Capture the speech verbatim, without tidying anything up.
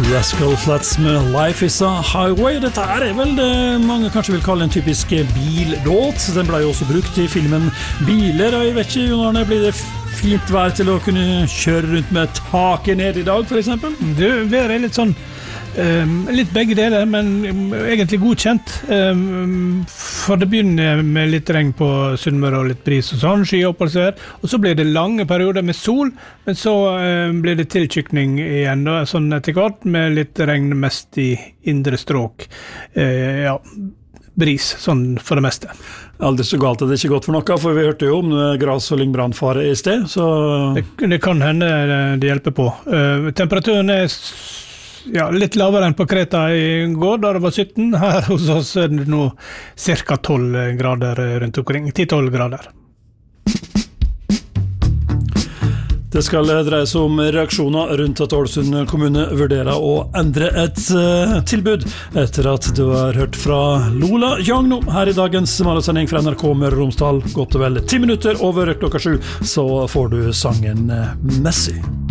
Rascal Flatts med Life is a Highway. Dette er vel det mange kanskje vil kalle en typisk billåt. Den ble jo også brukt i filmen Biler, og jeg vet ikke, Jon Arne, blir det fint vær til å kunne kjøre rundt med taket ned i dag, for eksempel? Det er litt sånn Um, litt begge deler, men um, egentlig godkjent. Um, for det begynner med litt regn på Sunnmøre og litt bris og sånn, skyoppholdsvær, og så blir det lange perioder med sol, men så um, blir det tilkykning igjen, da, sånn etter hvert, med litt regn mest i indre stråk. Uh, ja, bris, sånn for det meste. Aldri så galt er det ikke godt for noe, for vi hørte jo om gras- og lyngbrannfare i sted, så... Det, det kan hende det hjelper på. Uh, temperaturen er Ja, litt lavere enn på Kreta i går, da det var sytten. Her hos oss er det nå cirka tolv grader rundt omkring, ti til tolv grader. Det skal dreie seg om reaksjoner rundt at Ålesund kommune vurderer å endre et uh, tilbud etter at du har hørt fra Lola Young nå her i dagens morgensending fra N R K Møre og Romsdal. Godt og vel ti minutter over klokka sju, så får du sangen uh, Messi.